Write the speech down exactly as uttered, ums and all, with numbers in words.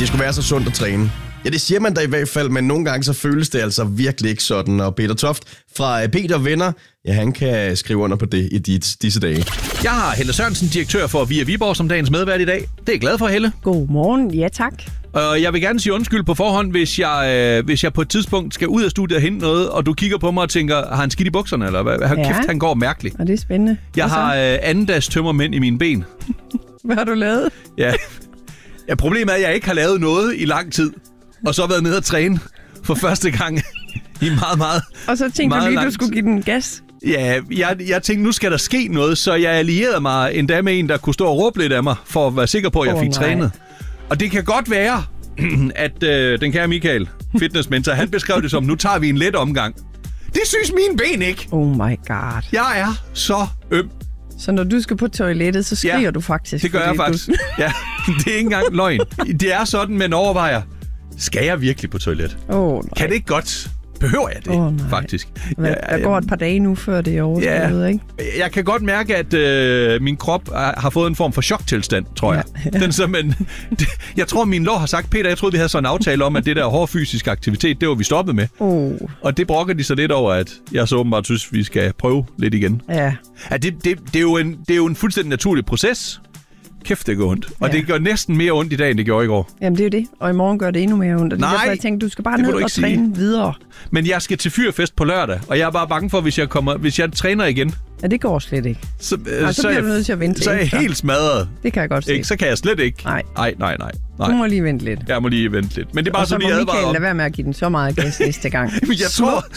det skulle være så sundt at træne. Ja, det siger man da i hvert fald, men nogle gange så føles det altså virkelig ikke sådan. Og Peter Toft fra Peter Venner, ja, han kan skrive under på det i dit, disse dage. Jeg har Helle Sørensen, direktør for Via Viborg, som dagens medvært i dag. Det er jeg glad for, Helle. Godmorgen, ja tak. Og jeg vil gerne sige undskyld på forhånd, hvis jeg, øh, hvis jeg på et tidspunkt skal ud af studiet og hente noget, og du kigger på mig og tænker, har han skidt i bukserne, eller hvad? Hold Ja. kæft, han går mærkeligt. Og det er spændende. Jeg har øh, andendags tømmermænd i mine ben. Hvad har du lavet? Ja. ja, problemet er, at jeg ikke har lavet noget i lang tid, og så været nede og træne for første gang i meget, meget Og så tænkte du lige, du skulle give den gas. Ja, jeg, jeg tænkte, nu skal der ske noget, så jeg allierede mig endda med en, der kunne stå og råbe lidt af mig, for at være sikker på, at jeg Åh, fik nej. trænet. Og det kan godt være, at øh, den kære Michael, fitnessmentor, han beskrev det som, nu tager vi en let omgang. Det synes mine ben ikke. Oh my god. Jeg er så øm. Så når du skal på toilettet, så skriger Ja, du faktisk. Det gør jeg fordi faktisk. Du... Ja, det er ikke engang løgn. Det er sådan, man overvejer, skal jeg virkelig på toilet? Oh, Kan det ikke godt? Behøver jeg det, Åh, nej. faktisk? Hvad, Ja, der går et par dage nu, før det er overstået, Ja. ikke? Jeg kan godt mærke, at øh, min krop er, har fået en form for choktilstand, tror jeg. Ja. Den, så, men, det, jeg tror, min lår har sagt, Peter, jeg troede, vi havde sådan en aftale om, at det der hårde fysisk aktivitet, det var vi stoppet med. Oh, Og det brokker de så lidt over, at jeg så åbenbart synes, vi skal prøve lidt igen. ja. Ja, det, det, det, er jo en, det er jo en fuldstændig naturlig proces. Kæft, det gør ondt. Og Ja. det gør næsten mere ondt i dag, end det gjorde i går. Jamen, det er jo det. Og i morgen gør det endnu mere ondt. Og det er Nej, derfor, jeg tænkte, du skal bare det må ned du og ikke sige. træne videre. Men jeg skal til fyrfest på lørdag, og jeg er bare bange for, hvis jeg, kommer, hvis jeg træner igen, Ja, det går slet ikke. så, øh, Nej, så så, er bliver du jeg, nødt til at vente så er jeg efter. helt smadret. Det kan jeg godt se. Ikke? Så kan jeg slet ikke. Nej. Nej, nej, nej. nej. Du må lige vente lidt. Jeg må lige vente lidt. Men det er bare Og så sådan, må lige Michael advaret om. lade være med at give den så meget gas næste gang. Jeg tror,